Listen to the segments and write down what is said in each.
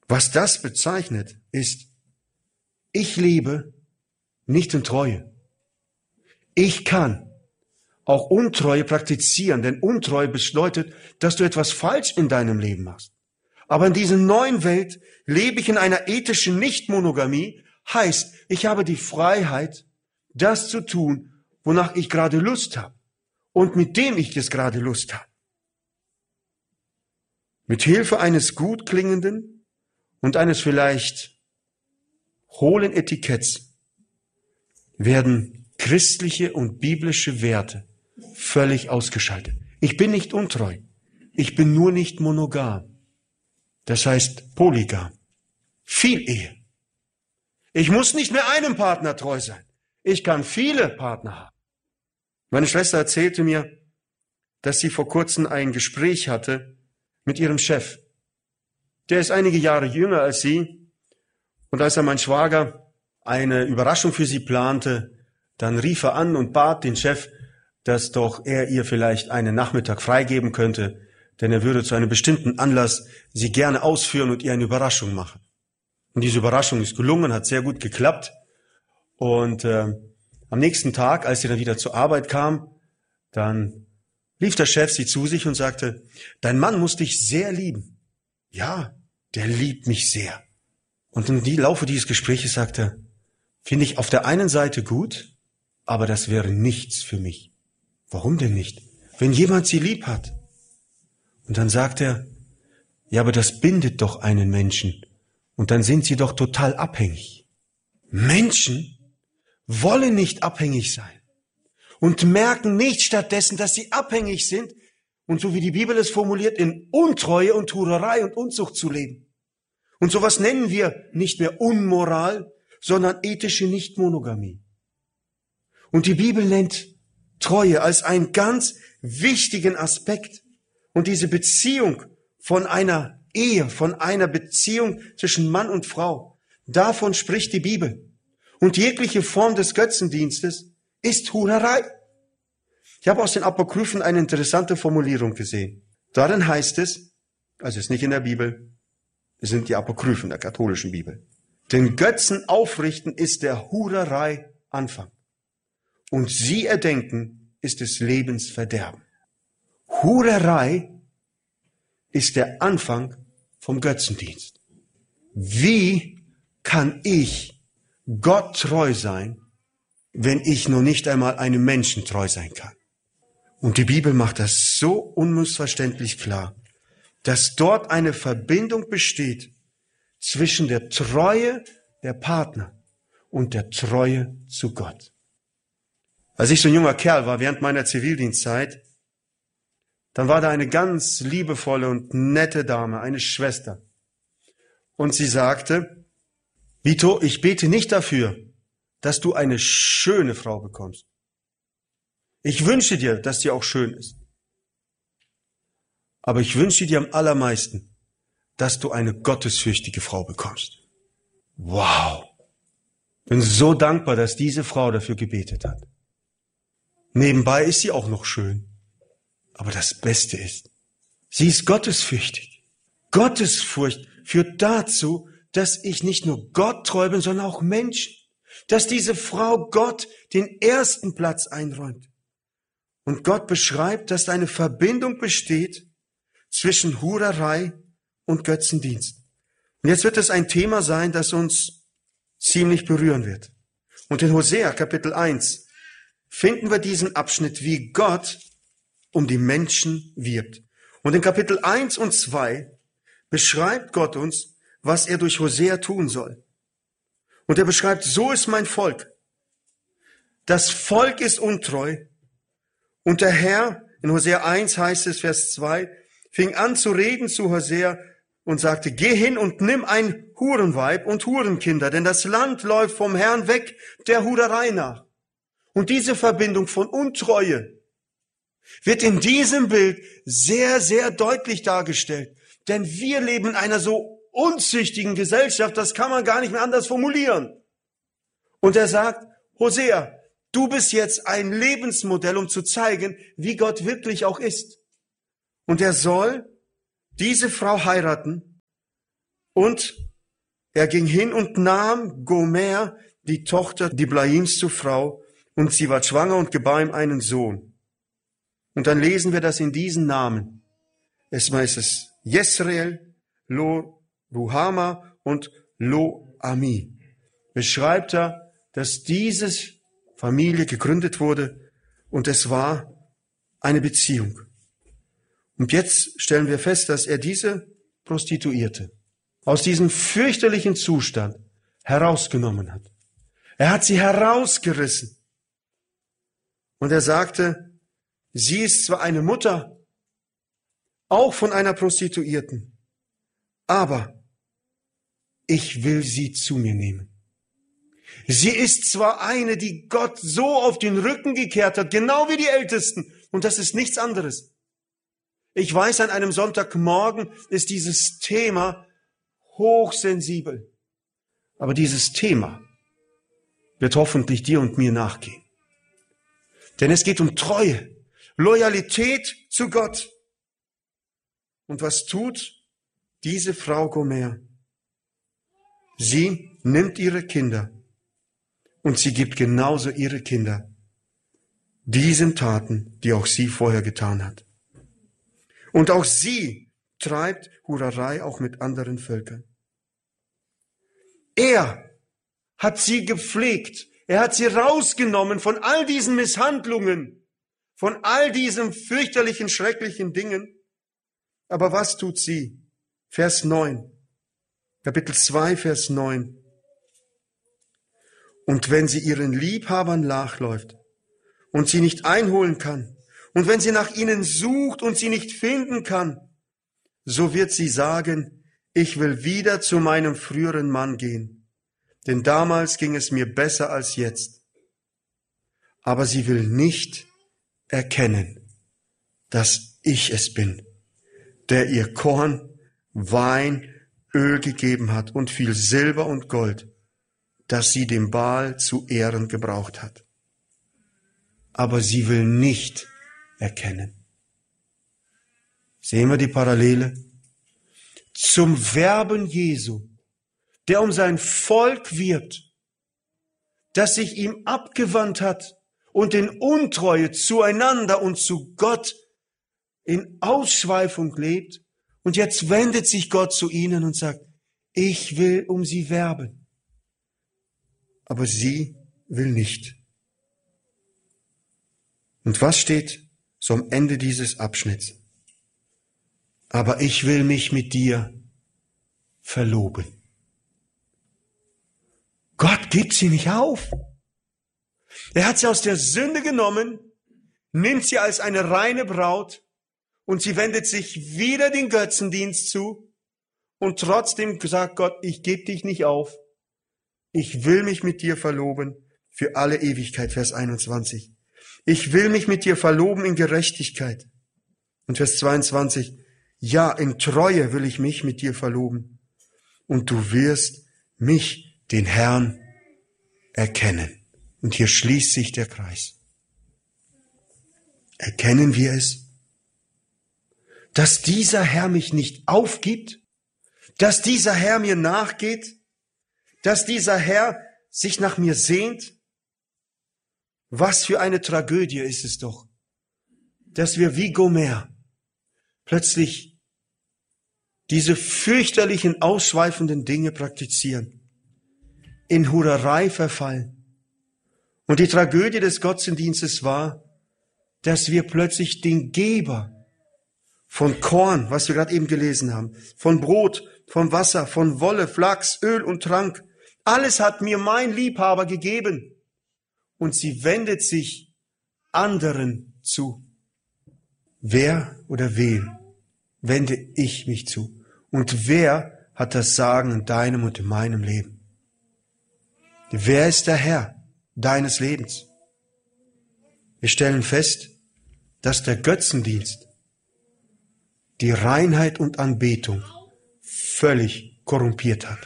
Was das bezeichnet, ist, ich lebe nicht in Treue. Ich kann auch Untreue praktizieren, denn Untreue bedeutet, dass du etwas falsch in deinem Leben machst. Aber in dieser neuen Welt lebe ich in einer ethischen Nichtmonogamie, heißt, ich habe die Freiheit, das zu tun, wonach ich gerade Lust habe und mit dem ich jetzt gerade Lust habe. Mit Hilfe eines gut klingenden und eines vielleicht hohlen Etiketts werden christliche und biblische Werte völlig ausgeschaltet. Ich bin nicht untreu. Ich bin nur nicht monogam. Das heißt polygam. Vielehe. Ich muss nicht mehr einem Partner treu sein. Ich kann viele Partner haben. Meine Schwester erzählte mir, dass sie vor kurzem ein Gespräch hatte mit ihrem Chef. Der ist einige Jahre jünger als sie. Und als mein Schwager eine Überraschung für sie plante, dann rief er an und bat den Chef, dass doch er ihr vielleicht einen Nachmittag freigeben könnte, denn er würde zu einem bestimmten Anlass sie gerne ausführen und ihr eine Überraschung machen. Und diese Überraschung ist gelungen, hat sehr gut geklappt. Und am nächsten Tag, als sie dann wieder zur Arbeit kam, dann rief der Chef sie zu sich und sagte, dein Mann muss dich sehr lieben. Ja, der liebt mich sehr. Und im Laufe dieses Gesprächs sagte er, finde ich auf der einen Seite gut, aber das wäre nichts für mich. Warum denn nicht? Wenn jemand sie lieb hat. Und dann sagt er, ja, aber das bindet doch einen Menschen. Und dann sind sie doch total abhängig. Menschen wollen nicht abhängig sein und merken nicht stattdessen, dass sie abhängig sind und so wie die Bibel es formuliert, in Untreue und Hurerei und Unzucht zu leben. Und sowas nennen wir nicht mehr Unmoral, sondern ethische Nichtmonogamie. Und die Bibel nennt Treue als einen ganz wichtigen Aspekt. Und diese Beziehung von einer Ehe, von einer Beziehung zwischen Mann und Frau, davon spricht die Bibel. Und jegliche Form des Götzendienstes ist Hurerei. Ich habe aus den Apokryphen eine interessante Formulierung gesehen. Darin heißt es, also es ist nicht in der Bibel, es sind die Apokryphen der katholischen Bibel. Den Götzen aufrichten ist der Hurerei Anfang. Und sie erdenken ist des Lebens Verderben. Hurerei ist der Anfang vom Götzendienst. Wie kann ich Gott treu sein, wenn ich noch nicht einmal einem Menschen treu sein kann? Und die Bibel macht das so unmissverständlich klar, dass dort eine Verbindung besteht zwischen der Treue der Partner und der Treue zu Gott. Als ich so ein junger Kerl war während meiner Zivildienstzeit, dann war da eine ganz liebevolle und nette Dame, eine Schwester. Und sie sagte, Vito, ich bete nicht dafür, dass du eine schöne Frau bekommst. Ich wünsche dir, dass sie auch schön ist. Aber ich wünsche dir am allermeisten, dass du eine gottesfürchtige Frau bekommst. Wow! Bin so dankbar, dass diese Frau dafür gebetet hat. Nebenbei ist sie auch noch schön. Aber das Beste ist, sie ist gottesfürchtig. Gottesfurcht führt dazu, dass ich nicht nur Gott treu bin, sondern auch Menschen. Dass diese Frau Gott den ersten Platz einräumt. Und Gott beschreibt, dass eine Verbindung besteht zwischen Hurerei und Götzendienst. Und jetzt wird es ein Thema sein, das uns ziemlich berühren wird. Und in Hosea Kapitel 1 finden wir diesen Abschnitt, wie Gott um die Menschen wirbt. Und in Kapitel 1 und 2 beschreibt Gott uns, was er durch Hosea tun soll. Und er beschreibt, so ist mein Volk. Das Volk ist untreu. Und der Herr, in Hosea 1 heißt es, Vers 2, fing an zu reden zu Hosea und sagte, geh hin und nimm ein Hurenweib und Hurenkinder, denn das Land läuft vom Herrn weg der Hurerei nach. Und diese Verbindung von Untreue wird in diesem Bild sehr, sehr deutlich dargestellt. Denn wir leben in einer so unzüchtigen Gesellschaft, das kann man gar nicht mehr anders formulieren. Und er sagt, Hosea, du bist jetzt ein Lebensmodell, um zu zeigen, wie Gott wirklich auch ist. Und er soll diese Frau heiraten Und er ging hin und nahm Gomer, die Tochter Diblaims, zur Frau, und sie war schwanger und gebar ihm einen Sohn. Und dann lesen wir das in diesen Namen. Erstmal ist es Jesreel, Lo-Ruhama und Lo-Ami. Beschreibt er, dass diese Familie gegründet wurde und es war eine Beziehung. Und jetzt stellen wir fest, dass er diese Prostituierte aus diesem fürchterlichen Zustand herausgenommen hat. Er hat sie herausgerissen. Und er sagte, sie ist zwar eine Mutter, auch von einer Prostituierten, aber ich will sie zu mir nehmen. Sie ist zwar eine, die Gott so auf den Rücken gekehrt hat, genau wie die Ältesten, und das ist nichts anderes. Ich weiß, an einem Sonntagmorgen ist dieses Thema hochsensibel. Aber dieses Thema wird hoffentlich dir und mir nachgehen. Denn es geht um Treue, Loyalität zu Gott. Und was tut diese Frau Gomer? Sie nimmt ihre Kinder und sie gibt genauso ihre Kinder diesen Taten, die auch sie vorher getan hat. Und auch sie treibt Hurerei auch mit anderen Völkern. Er hat sie gepflegt. Er hat sie rausgenommen von all diesen Misshandlungen, von all diesen fürchterlichen, schrecklichen Dingen. Aber was tut sie? Vers 9. Kapitel 2, Vers 9. Und wenn sie ihren Liebhabern nachläuft und sie nicht einholen kann, und wenn sie nach ihnen sucht und sie nicht finden kann, so wird sie sagen, ich will wieder zu meinem früheren Mann gehen, denn damals ging es mir besser als jetzt. Aber sie will nicht erkennen, dass ich es bin, der ihr Korn, Wein, Öl gegeben hat und viel Silber und Gold, das sie dem Baal zu Ehren gebraucht hat. Aber sie will nicht erkennen. Sehen wir die Parallele? Zum Werben Jesu, der um sein Volk wirbt, das sich ihm abgewandt hat und in Untreue zueinander und zu Gott in Ausschweifung lebt. Und jetzt wendet sich Gott zu ihnen und sagt, ich will um sie werben. Aber sie will nicht. Und was steht so am Ende dieses Abschnitts? Aber ich will mich mit dir verloben. Gott gibt sie nicht auf. Er hat sie aus der Sünde genommen, nimmt sie als eine reine Braut und sie wendet sich wieder den Götzendienst zu und trotzdem sagt Gott, ich gebe dich nicht auf. Ich will mich mit dir verloben für alle Ewigkeit, Vers 21. Ich will mich mit dir verloben in Gerechtigkeit. Und Vers 22, ja, in Treue will ich mich mit dir verloben. Und du wirst mich, den Herrn, erkennen. Und hier schließt sich der Kreis. Erkennen wir es? Dass dieser Herr mich nicht aufgibt? Dass dieser Herr mir nachgeht? Dass dieser Herr sich nach mir sehnt? Was für eine Tragödie ist es doch, dass wir wie Gomer plötzlich diese fürchterlichen, ausschweifenden Dinge praktizieren, in Hurerei verfallen. Und die Tragödie des Götzendienstes war, dass wir plötzlich den Geber von Korn, was wir gerade eben gelesen haben, von Brot, von Wasser, von Wolle, Flachs, Öl und Trank, alles hat mir mein Liebhaber gegeben. Und sie wendet sich anderen zu. Wer oder wem wende ich mich zu? Und wer hat das Sagen in deinem und in meinem Leben? Wer ist der Herr deines Lebens? Wir stellen fest, dass der Götzendienst die Reinheit und Anbetung völlig korrumpiert hat.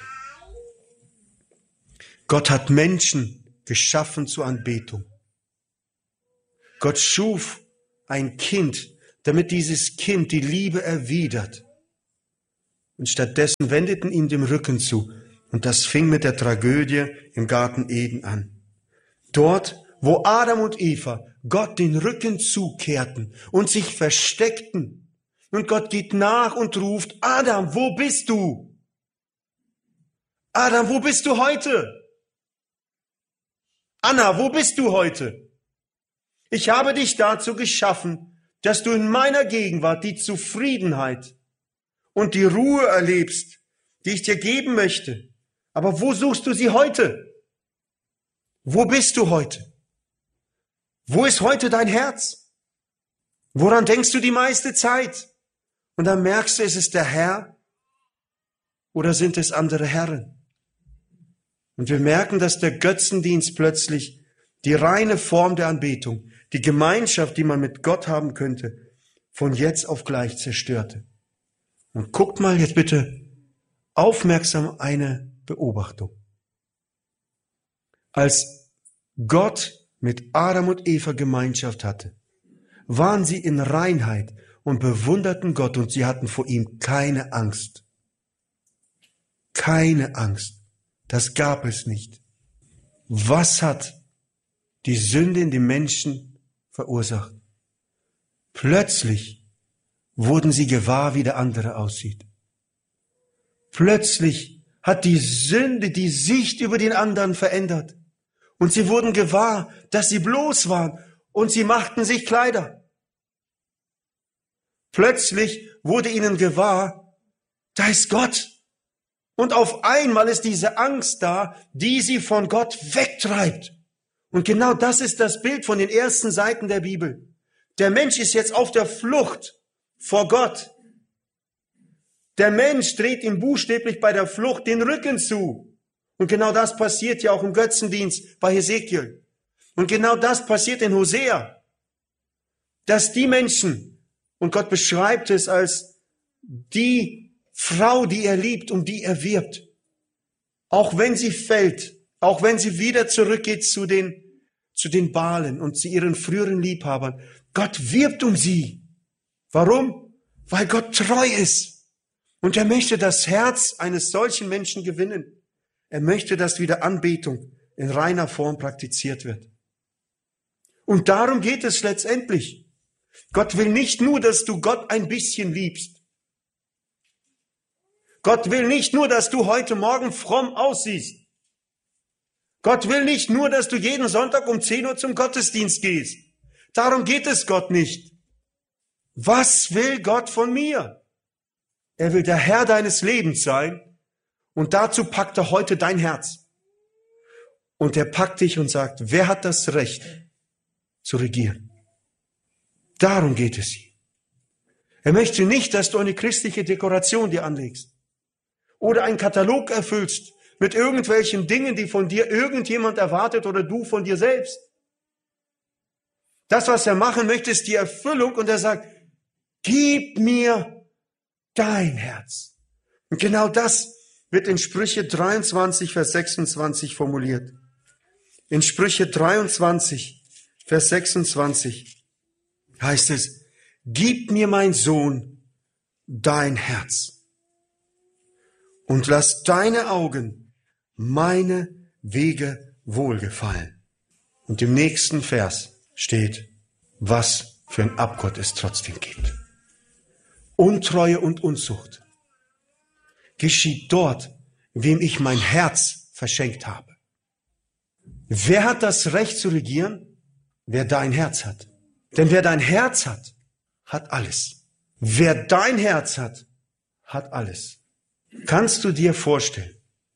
Gott hat Menschen geschaffen zur Anbetung. Gott schuf ein Kind, damit dieses Kind die Liebe erwidert. und stattdessen wendeten ihm den Rücken zu. Und das fing mit der Tragödie im Garten Eden an. Dort, wo Adam und Eva Gott den Rücken zukehrten und sich versteckten. Und Gott geht nach und ruft, Adam, wo bist du? Adam, wo bist du heute? Anna, wo bist du heute? Ich habe dich dazu geschaffen, dass du in meiner Gegenwart die Zufriedenheit und die Ruhe erlebst, die ich dir geben möchte. Aber wo suchst du sie heute? Wo bist du heute? Wo ist heute dein Herz? Woran denkst du die meiste Zeit? Und dann merkst du, ist es der Herr oder sind es andere Herren? Und wir merken, dass der Götzendienst plötzlich die reine Form der Anbetung, die Gemeinschaft, die man mit Gott haben könnte, von jetzt auf gleich zerstörte. Und guckt mal jetzt bitte aufmerksam eine Beobachtung. Als Gott mit Adam und Eva Gemeinschaft hatte, waren sie in Reinheit und bewunderten Gott und sie hatten vor ihm keine Angst. Keine Angst. Das gab es nicht. Was hat die Sünde in den Menschen verursacht? Plötzlich wurden sie gewahr, wie der andere aussieht. Plötzlich hat die Sünde die Sicht über den anderen verändert. Und sie wurden gewahr, dass sie bloß waren und sie machten sich Kleider. Plötzlich wurde ihnen gewahr, da ist Gott. Und auf einmal ist diese Angst da, die sie von Gott wegtreibt. Und genau das ist das Bild von den ersten Seiten der Bibel. Der Mensch ist jetzt auf der Flucht vor Gott. Der Mensch dreht ihm buchstäblich bei der Flucht den Rücken zu. Und genau das passiert ja auch im Götzendienst bei Hesekiel. Und genau das passiert in Hosea. Dass die Menschen, und Gott beschreibt es als die Frau, die er liebt, um die er wirbt. Auch wenn sie fällt, auch wenn sie wieder zurückgeht zu den Baalen und zu ihren früheren Liebhabern. Gott wirbt um sie. Warum? Weil Gott treu ist. Und er möchte das Herz eines solchen Menschen gewinnen. Er möchte, dass wieder Anbetung in reiner Form praktiziert wird. Und darum geht es letztendlich. Gott will nicht nur, dass du Gott ein bisschen liebst. Gott will nicht nur, dass du heute Morgen fromm aussiehst. Gott will nicht nur, dass du jeden Sonntag um 10 Uhr zum Gottesdienst gehst. Darum geht es Gott nicht. Was will Gott von mir? Er will der Herr deines Lebens sein und dazu packt er heute dein Herz. Und er packt dich und sagt, wer hat das Recht zu regieren? Darum geht es ihm. Er möchte nicht, dass du eine christliche Dekoration dir anlegst. Oder einen Katalog erfüllst mit irgendwelchen Dingen, die von dir irgendjemand erwartet oder du von dir selbst. Das, was er machen möchte, ist die Erfüllung und er sagt, gib mir dein Herz. Und genau das wird in Sprüche 23, Vers 26 formuliert. In Sprüche 23, Vers 26 heißt es, gib mir, mein Sohn, dein Herz. Und lass deine Augen meine Wege wohlgefallen. Und im nächsten Vers steht, was für ein Abgott es trotzdem gibt. Untreue und Unzucht geschieht dort, wem ich mein Herz verschenkt habe. Wer hat das Recht zu regieren? Wer dein Herz hat. Denn wer dein Herz hat, hat alles. Wer dein Herz hat, hat alles. Kannst du dir vorstellen,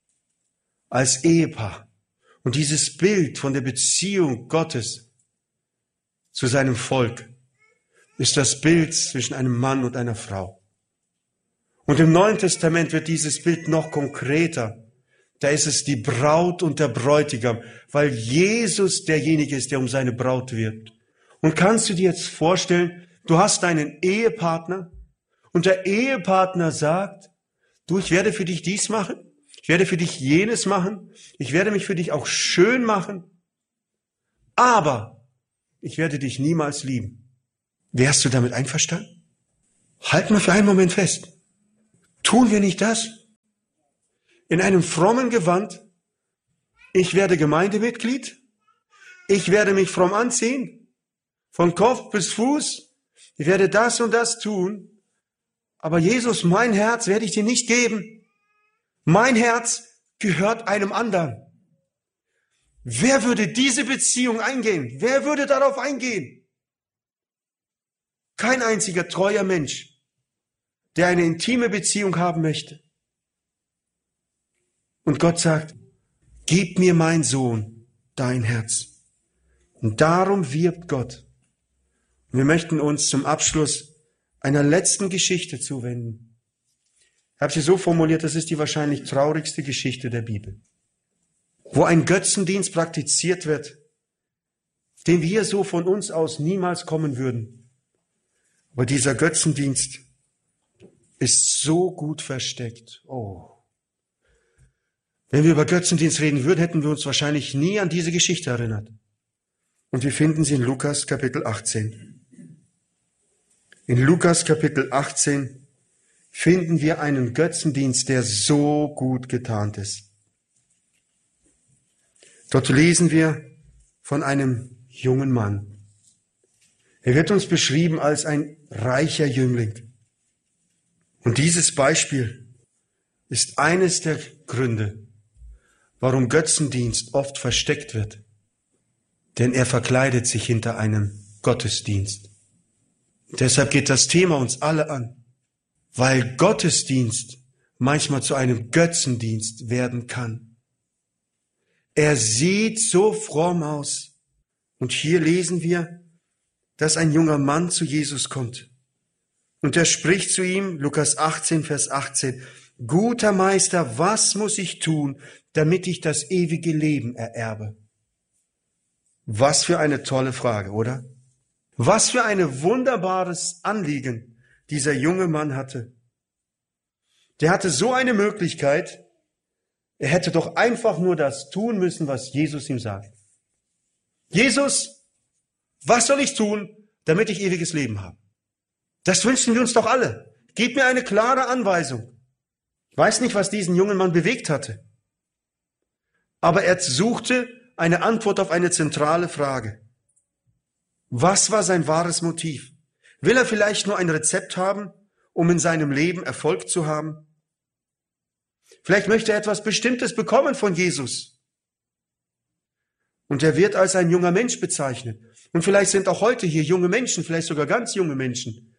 als Ehepaar und dieses Bild von der Beziehung Gottes zu seinem Volk ist das Bild zwischen einem Mann und einer Frau. Und im Neuen Testament wird dieses Bild noch konkreter. Da ist es die Braut und der Bräutigam, weil Jesus derjenige ist, der um seine Braut wirbt. Und kannst du dir jetzt vorstellen, du hast einen Ehepartner und der Ehepartner sagt, du, ich werde für dich dies machen, ich werde für dich jenes machen, ich werde mich für dich auch schön machen, aber ich werde dich niemals lieben. Wärst du damit einverstanden? Halt mal für einen Moment fest. Tun wir nicht das? In einem frommen Gewand, ich werde Gemeindemitglied, ich werde mich fromm anziehen, von Kopf bis Fuß, ich werde das und das tun, aber Jesus, mein Herz werde ich dir nicht geben. Mein Herz gehört einem anderen. Wer würde diese Beziehung eingehen? Wer würde darauf eingehen? Kein einziger treuer Mensch, der eine intime Beziehung haben möchte. Und Gott sagt, gib mir, mein Sohn, dein Herz. Und darum wirbt Gott. Und wir möchten uns zum Abschluss einer letzten Geschichte zuwenden. Ich habe sie so formuliert, das ist die wahrscheinlich traurigste Geschichte der Bibel, wo ein Götzendienst praktiziert wird, den wir so von uns aus niemals kommen würden. Aber dieser Götzendienst ist so gut versteckt. Oh. Wenn wir über Götzendienst reden würden, hätten wir uns wahrscheinlich nie an diese Geschichte erinnert. Und wir finden sie in Lukas Kapitel 18. In Lukas Kapitel 18 finden wir einen Götzendienst, der so gut getarnt ist. Dort lesen wir von einem jungen Mann. Er wird uns beschrieben als ein reicher Jüngling. Und dieses Beispiel ist eines der Gründe, warum Götzendienst oft versteckt wird. Denn er verkleidet sich hinter einem Gottesdienst. Deshalb geht das Thema uns alle an, weil Gottesdienst manchmal zu einem Götzendienst werden kann. Er sieht so fromm aus. Und hier lesen wir, dass ein junger Mann zu Jesus kommt. Und er spricht zu ihm, Lukas 18, Vers 18, Guter Meister, was muss ich tun, damit ich das ewige Leben ererbe? Was für eine tolle Frage, oder? Was für ein wunderbares Anliegen dieser junge Mann hatte. Der hatte so eine Möglichkeit, er hätte doch einfach nur das tun müssen, was Jesus ihm sagt. Jesus, was soll ich tun, damit ich ewiges Leben habe? Das wünschen wir uns doch alle. Gib mir eine klare Anweisung. Ich weiß nicht, was diesen jungen Mann bewegt hatte. Aber er suchte eine Antwort auf eine zentrale Frage. Was war sein wahres Motiv? Will er vielleicht nur ein Rezept haben, um in seinem Leben Erfolg zu haben? Vielleicht möchte er etwas Bestimmtes bekommen von Jesus. Und er wird als ein junger Mensch bezeichnet. Und vielleicht sind auch heute hier junge Menschen, vielleicht sogar ganz junge Menschen,